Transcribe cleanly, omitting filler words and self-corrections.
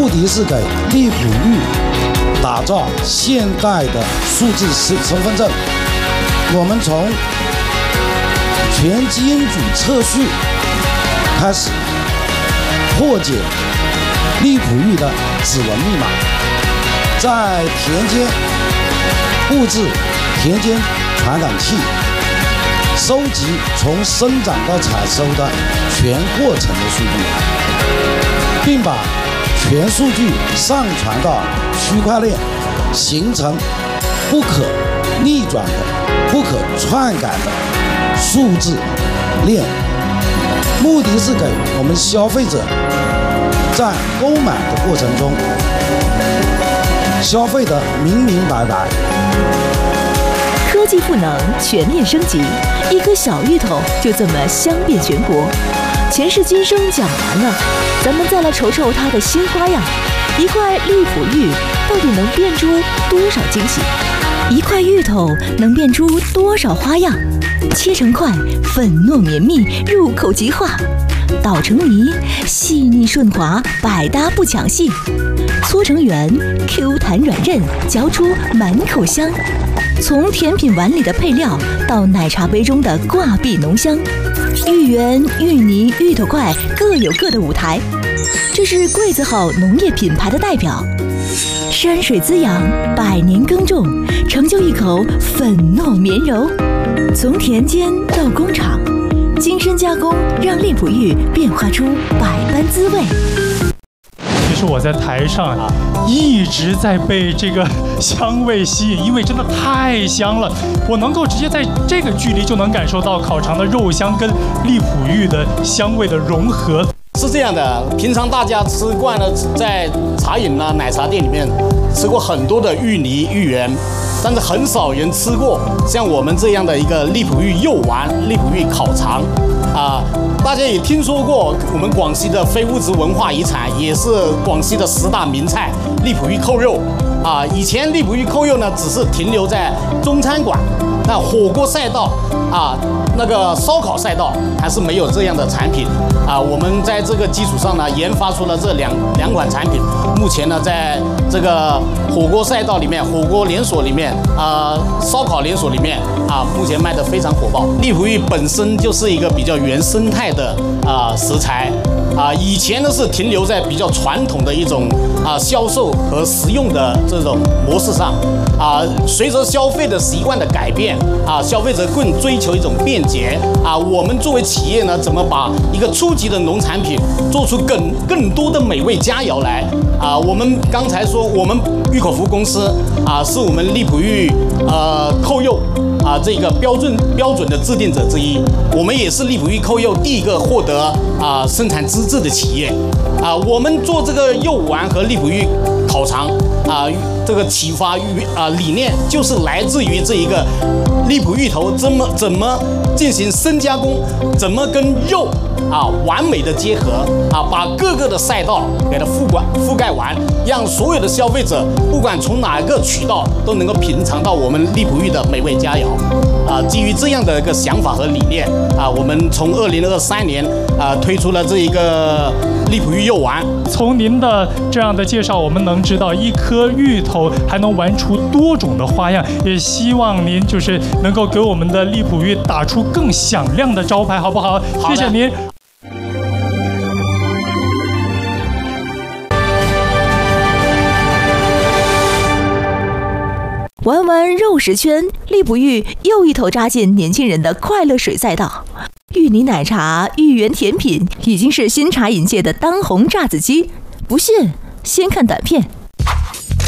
目的是给利普玉打造现代的数字身份证。我们从全基因组测序开始破解利普玉的指纹密码，在田间布置田间传感器，收集从生长到采收的全过程的数据，并把全数据上传到区块链，形成不可逆转的、不可篡改的数字链。目的是给我们消费者在购买的过程中消费得明明白白。 科技赋能，全面升级，一颗小芋头就这么香遍全国。前世今生讲完了，咱们再来瞅瞅它的新花样。一块利普玉到底能变出多少惊喜？一块芋头能变出多少花样？切成块，粉糯绵密，入口即化；捣成泥，细腻顺滑，百搭不抢戏；搓成圆，Q 弹软韧，嚼出满口香。从甜品碗里的配料到奶茶杯中的挂壁浓香，芋圆、芋泥、芋头块各有各的舞台。这是桂子好农业品牌的代表，山水滋养，百年耕种，成就一口粉糯绵柔。从田间到工厂，精深加工让利普玉变化出百般滋味。 其实我在台上一直在被这个香味吸引，因为真的太香了，我能够直接在这个距离就能感受到烤肠的肉香跟利普玉的香味的融合。 是这样的，平常大家吃惯了在茶饮奶茶店里面吃过很多的芋泥、芋圆，但是很少人吃过像我们这样的一个利普玉肉丸、利普玉烤肠大家也听说过我们广西的非物质文化遗产，也是广西的10大名菜利普玉扣肉以前利普玉扣肉呢，只是停留在中餐馆，那火锅赛道那个烧烤赛道还是没有这样的产品我们在这个基础上呢，研发出了这两款产品。目前呢，在这个火锅赛道里面、火锅连锁里面烧烤连锁里面目前卖得非常火爆。利普玉本身就是一个比较原生态的食材以前呢是停留在比较传统的一种销售和食用的这种模式上随着消费的习惯的改变消费者更追求一种便捷我们作为企业呢，怎么把一个初级的农产品做出更多的美味佳肴来我们刚才说我们玉口服公司是我们利普玉扣肉这个标准的制定者之一，我们也是利普玉扣肉第一个获得生产资质的企业我们做这个肉丸和利普玉烤肠这个启发理念就是来自于这一个利普芋头怎么进行深加工，怎么跟肉完美的结合把各个的赛道给它覆盖完，让所有的消费者不管从哪个渠道都能够品尝到我们利普玉的美味佳肴基于这样的一个想法和理念我们从2023年推出了这一个利普玉肉丸。 从您的这样的介绍，我们能知道一颗芋头还能玩出多种的花样，也希望您就是能够给我们的利普玉打出更响亮的招牌，好不好？谢谢您。 玩玩肉食圈，利普玉又一头扎进年轻人的快乐水赛道。芋泥奶茶、芋圆甜品已经是新茶饮界的当红炸子鸡，不信先看短片。